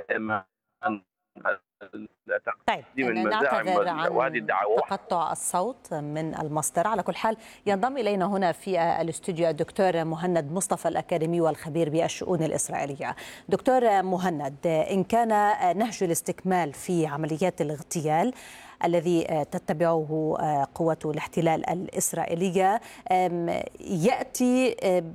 دائما طيب تقديم المزاعم نعتذر وهذه عن الدعوات. تقطع الصوت من المصدر. على كل حال ينضم إلينا هنا في الاستوديو الدكتور مهند مصطفى الأكاديمي والخبير بالشؤون الإسرائيلية. دكتور مهند، إن كان نهج الاستكمال في عمليات الاغتيال الذي تتبعه قوات الاحتلال الإسرائيلية يأتي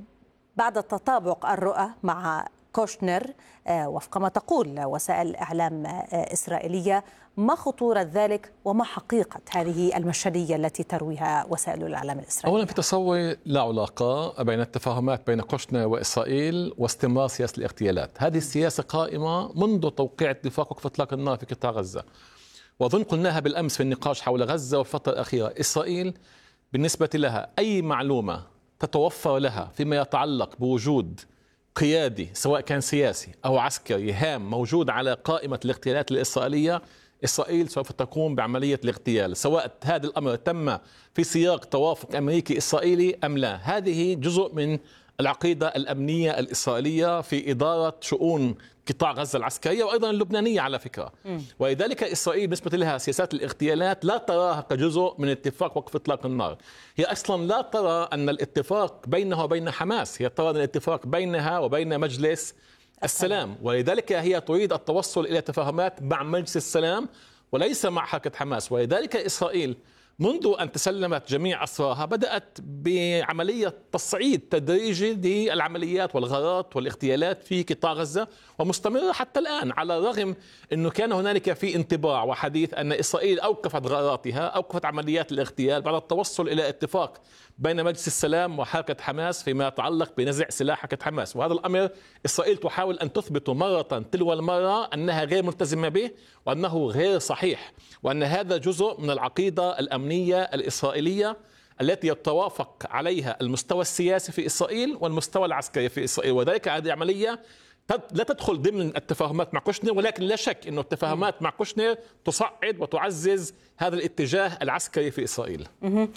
بعد تطابق الرؤى مع كوشنر وفق ما تقول وسائل إعلام إسرائيلية، ما خطورة ذلك وما حقيقة هذه المشهدية التي ترويها وسائل الإعلام الإسرائيلية؟ أولا في تصوري لا علاقة بين التفاهمات بين كوشنر وإسرائيل واستمرار سياسة الاغتيالات. هذه السياسة قائمة منذ توقيع اتفاق وقف إطلاق النار في قطاع غزة، وأظن قلناها بالأمس في النقاش حول غزة والفترة الأخيرة. إسرائيل بالنسبة لها أي معلومة تتوفر لها فيما يتعلق بوجود قيادي سواء كان سياسي أو عسكري هام موجود على قائمة الاغتيالات الإسرائيلية، إسرائيل سوف تقوم بعملية الاغتيال، سواء هذا الأمر تم في سياق توافق أمريكي إسرائيلي أم لا. هذه جزء من العقيدة الأمنية الإسرائيلية في إدارة شؤون قطاع غزة العسكرية وأيضا اللبنانية على فكرة. ولذلك إسرائيل بالنسبة لها سياسات الاغتيالات لا تراها كجزء من اتفاق وقف إطلاق النار. هي أصلا لا ترى أن الاتفاق بينها وبين حماس، هي ترى أن الاتفاق بينها وبين مجلس السلام، ولذلك هي تريد التوصل إلى تفاهمات مع مجلس السلام وليس مع حركة حماس. ولذلك إسرائيل منذ أن تسلمت جميع أسراها بدأت بعملية تصعيد تدريجي للعمليات والغارات والاغتيالات في قطاع غزة، ومستمرة حتى الآن، على الرغم أنه كان هنالك في انطباع وحديث أن إسرائيل أوقفت غاراتها، أوقفت عمليات الاغتيال بعد التوصل إلى اتفاق بين مجلس السلام وحركة حماس فيما يتعلق بنزع سلاح حركة حماس. وهذا الأمر إسرائيل تحاول أن تثبته مرة تلو المرة أنها غير ملتزمة به وأنه غير صحيح، وأن هذا جزء من العقيدة الأمنية الإسرائيلية التي يتوافق عليها المستوى السياسي في إسرائيل والمستوى العسكري في إسرائيل. وذلك هذه عملية لا تدخل ضمن التفاهمات مع كوشنر، ولكن لا شك أن التفاهمات مع كوشنر تصعد وتعزز هذا الاتجاه العسكري في إسرائيل.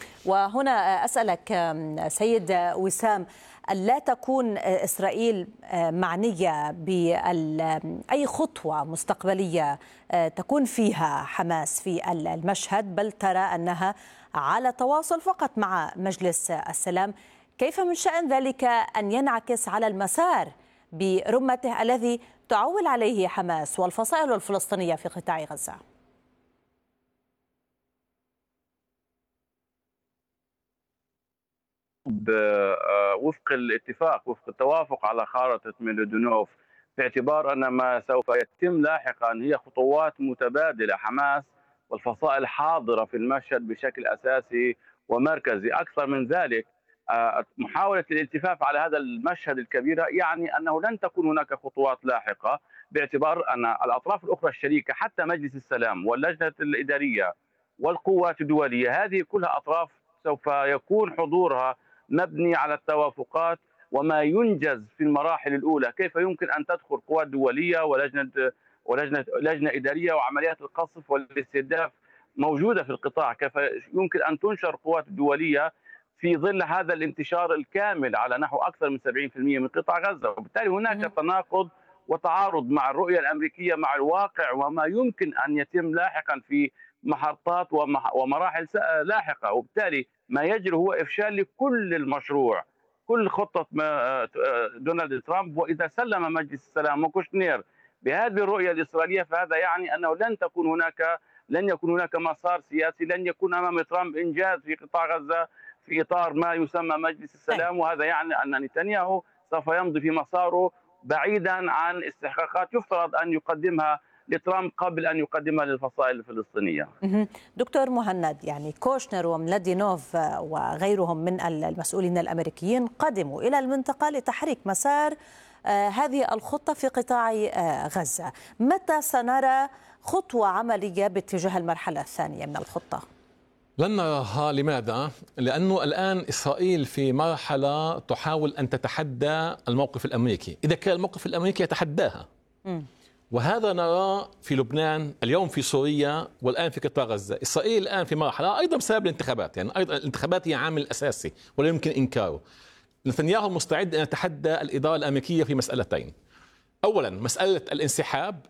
وهنا أسألك سيد وسام، لا تكون إسرائيل معنية بأي خطوة مستقبلية تكون فيها حماس في المشهد، بل ترى أنها على تواصل فقط مع مجلس السلام؟ كيف من شأن ذلك أن ينعكس على المسار برمته الذي تعول عليه حماس والفصائل الفلسطينية في قطاع غزة؟ وفق الاتفاق، وفق التوافق على خارطة ميلودونوف، في اعتبار أن ما سوف يتم لاحقا هي خطوات متبادلة. حماس والفصائل حاضرة في المشهد بشكل أساسي ومركزي. أكثر من ذلك، محاولة الالتفاف على هذا المشهد الكبير يعني أنه لن تكون هناك خطوات لاحقة، باعتبار أن الأطراف الأخرى الشريكة حتى مجلس السلام واللجنة الإدارية والقوات الدولية، هذه كلها أطراف سوف يكون حضورها مبني على التوافقات وما ينجز في المراحل الأولى. كيف يمكن أن تدخل قوات دولية ولجنة إدارية وعمليات القصف والاستهداف موجودة في القطاع؟ كيف يمكن أن تنشر قوات دولية في ظل هذا الانتشار الكامل على نحو أكثر من 70% من قطاع غزة؟ وبالتالي هناك تناقض وتعارض مع الرؤية الأمريكية مع الواقع وما يمكن أن يتم لاحقا في محطات ومراحل لاحقة. وبالتالي ما يجري هو إفشال لكل المشروع، كل خطة دونالد ترامب. وإذا سلم مجلس السلام وكوشنير بهذه الرؤية الإسرائيلية، فهذا يعني أنه لن يكون هناك مسار سياسي، لن يكون أمام ترامب إنجاز في قطاع غزة في إطار ما يسمى مجلس السلام. وهذا يعني أن نتنياهو سوف يمضي في مساره بعيدا عن استحقاقات يفترض أن يقدمها لترامب قبل أن يقدمها للفصائل الفلسطينية. دكتور مهند، يعني كوشنر وملادينوف وغيرهم من المسؤولين الأمريكيين قدموا إلى المنطقة لتحريك مسار هذه الخطة في قطاع غزة. متى سنرى خطوة عملية باتجاه المرحلة الثانية من الخطة؟ لن نراها. لماذا؟ لأنه الآن إسرائيل في مرحلة تحاول أن تتحدى الموقف الأمريكي، إذا كان الموقف الأمريكي يتحداها. وهذا نراه في لبنان، اليوم في سوريا، والآن في قطاع غزة. إسرائيل الآن في مرحلة أيضا بسبب الانتخابات، يعني أيضا الانتخابات هي عامل أساسي ولا يمكن إنكاره. نتنياهو مستعد أن يتحدى الإدارة الأمريكية في مسألتين. أولا مسألة الانسحاب